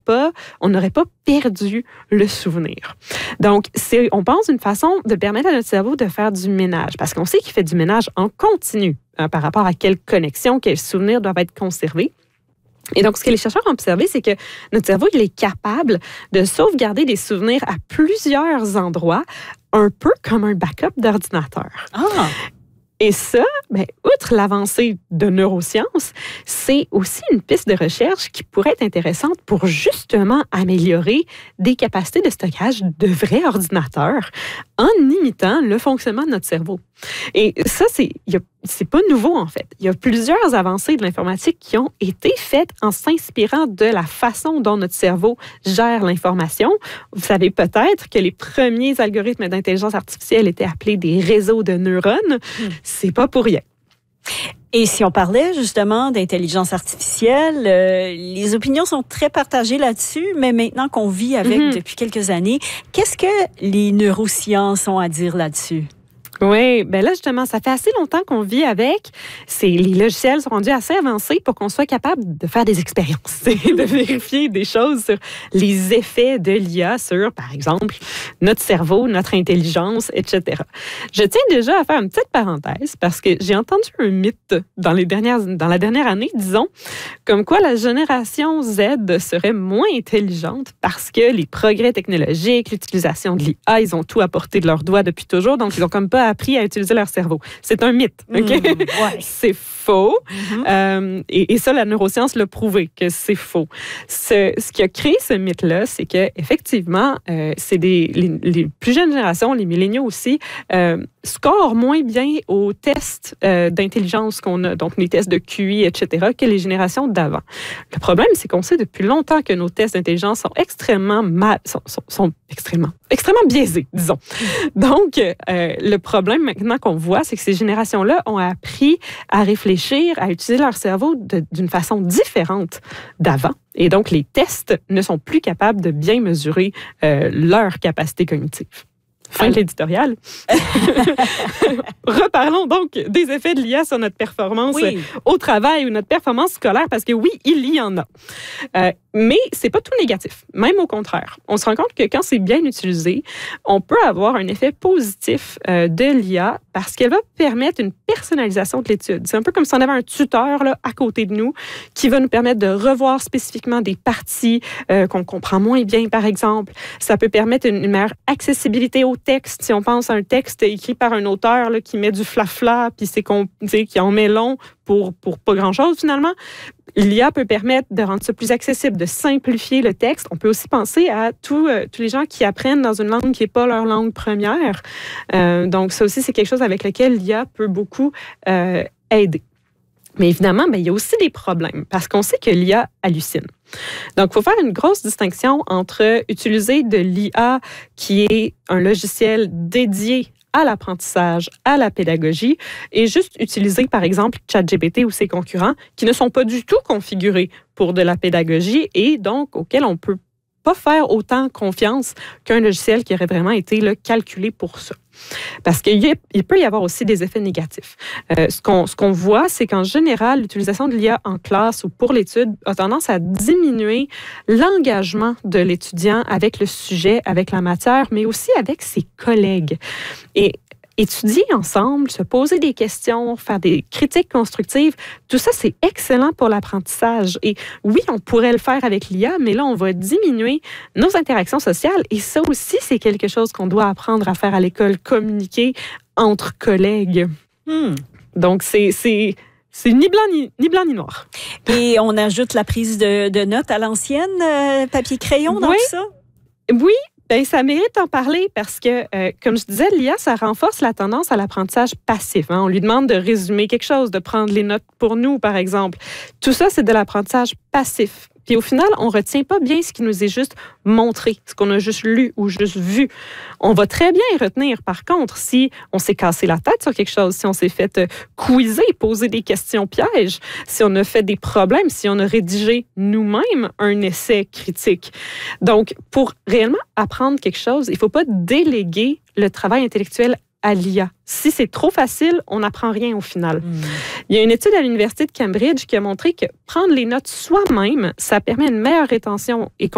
on n'aurait pas perdu le souvenir. Donc, on pense une façon de permettre à notre cerveau de faire du ménage, parce qu'on sait qu'il fait du ménage en continu par rapport à quelles connexions, quels souvenirs doivent être conservés. Et donc, ce que les chercheurs ont observé, c'est que notre cerveau, il est capable de sauvegarder des souvenirs à plusieurs endroits, un peu comme un backup d'ordinateur. Ah! Et ça, outre l'avancée de neurosciences, c'est aussi une piste de recherche qui pourrait être intéressante pour justement améliorer des capacités de stockage de vrais ordinateurs en imitant le fonctionnement de notre cerveau. Et ça, c'est pas nouveau, en fait. Il y a plusieurs avancées de l'informatique qui ont été faites en s'inspirant de la façon dont notre cerveau gère l'information. Vous savez peut-être que les premiers algorithmes d'intelligence artificielle étaient appelés des réseaux de neurones. C'est pas pour rien. Et si on parlait justement d'intelligence artificielle, les opinions sont très partagées là-dessus, mais maintenant qu'on vit avec depuis quelques années, qu'est-ce que les neurosciences ont à dire là-dessus? Oui, bien là, justement, ça fait assez longtemps qu'on vit avec. Les logiciels sont rendus assez avancés pour qu'on soit capable de faire des expériences, de vérifier des choses sur les effets de l'IA sur, par exemple, notre cerveau, notre intelligence, etc. Je tiens déjà à faire une petite parenthèse parce que j'ai entendu un mythe dans la dernière année, disons, comme quoi la génération Z serait moins intelligente parce que les progrès technologiques, l'utilisation de l'IA, ils ont tout apporté de leurs doigts depuis toujours, donc ils ont comme pas appris à utiliser leur cerveau. C'est un mythe, OK? Ouais. C'est faux. Et ça, la neuroscience l'a prouvé que c'est faux. Ce qui a créé ce mythe-là, c'est qu'effectivement, c'est les plus jeunes générations, les milléniaux aussi, scorent moins bien aux tests d'intelligence qu'on a, donc les tests de QI, etc., que les générations d'avant. Le problème, c'est qu'on sait depuis longtemps que nos tests d'intelligence sont extrêmement extrêmement biaisés, disons. Donc, le problème maintenant qu'on voit, c'est que ces générations-là ont appris à réfléchir, à utiliser leur cerveau d'une façon différente d'avant. Et donc, les tests ne sont plus capables de bien mesurer leur capacité cognitive. Fin de l'éditorial. Reparlons donc des effets de l'IA sur notre performance au travail ou notre performance scolaire, parce que oui, il y en a. Mais c'est pas tout négatif, même au contraire. On se rend compte que quand c'est bien utilisé, on peut avoir un effet positif de l'IA parce qu'elle va permettre une personnalisation de l'étude. C'est un peu comme si on avait un tuteur là, à côté de nous qui va nous permettre de revoir spécifiquement des parties qu'on comprend moins bien, par exemple. Ça peut permettre une meilleure accessibilité au texte. Si on pense à un texte écrit par un auteur là, qui met du flafla, puis qui en met long pour pas grand-chose finalement, l'IA peut permettre de rendre ça plus accessible, de simplifier le texte. On peut aussi penser à tous les gens qui apprennent dans une langue qui n'est pas leur langue première. Donc, ça aussi, c'est quelque chose avec lequel l'IA peut beaucoup aider. Mais évidemment, il y a aussi des problèmes parce qu'on sait que l'IA hallucine. Donc, il faut faire une grosse distinction entre utiliser de l'IA qui est un logiciel dédié à l'apprentissage, à la pédagogie, et juste utiliser, par exemple, ChatGPT ou ses concurrents qui ne sont pas du tout configurés pour de la pédagogie et donc auxquels on ne peut pas faire autant confiance qu'un logiciel qui aurait vraiment été là, calculé pour ça. Parce qu'il peut y avoir aussi des effets négatifs. Ce qu'on voit, c'est qu'en général, l'utilisation de l'IA en classe ou pour l'étude a tendance à diminuer l'engagement de l'étudiant avec le sujet, avec la matière, mais aussi avec ses collègues. Et étudier ensemble, se poser des questions, faire des critiques constructives, tout ça, c'est excellent pour l'apprentissage. Et oui, on pourrait le faire avec l'IA, mais là, on va diminuer nos interactions sociales. Et ça aussi, c'est quelque chose qu'on doit apprendre à faire à l'école, communiquer entre collègues. Donc, c'est ni blanc ni noir. Et on ajoute la prise de notes à l'ancienne, papier-crayon dans tout ça? Oui. Bien, ça mérite d'en parler parce que, comme je disais, l'IA, ça renforce la tendance à l'apprentissage passif. On lui demande de résumer quelque chose, de prendre les notes pour nous, par exemple. Tout ça, c'est de l'apprentissage passif. Puis au final, on ne retient pas bien ce qui nous est juste montré, ce qu'on a juste lu ou juste vu. On va très bien retenir, par contre, si on s'est cassé la tête sur quelque chose, si on s'est fait quizer, poser des questions pièges, si on a fait des problèmes, si on a rédigé nous-mêmes un essai critique. Donc, pour réellement apprendre quelque chose, il ne faut pas déléguer le travail intellectuel à l'IA. Si c'est trop facile, on n'apprend rien au final. Il y a une étude à l'Université de Cambridge qui a montré que prendre les notes soi-même, ça permet une meilleure rétention et